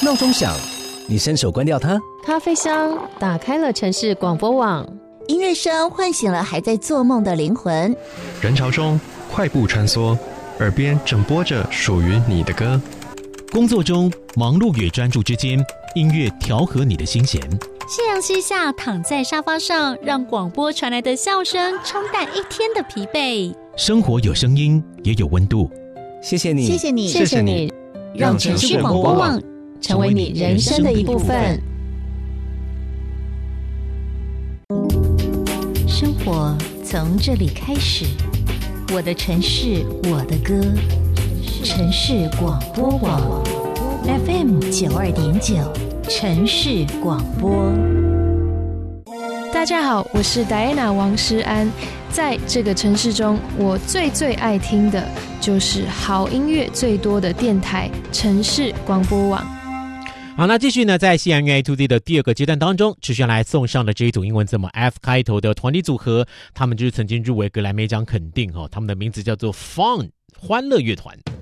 闹钟响，你伸手关掉它。 咖啡香打开了城市广播网， 音乐声唤醒了还在做梦的灵魂。 人潮中快步穿梭，耳边正播着属于你的歌。 工作中忙碌与专注之间，音乐调和你的心弦。 夕阳西下，躺在沙发上，让广播传来的笑声冲淡一天的疲惫。 生活有声音，也有温度。 谢谢你， 谢谢你， 谢谢你，让城市广播网成为你人生的一部分。 生活从这里开始，我的城市，我的歌，城市广播网 FM92.9，城市广播。 大家好，我是 Diana 王诗安。在这个城市中，我最爱听的就是好音乐最多的电台——城市广播网。 好，那继续呢，在西洋音乐 A2Z 的第二个阶段当中，持续来送上的这一组英文字母 F 开头的团体组合，他们就是曾经入围格莱美奖肯定他们的名字叫做 Fun 欢乐乐团。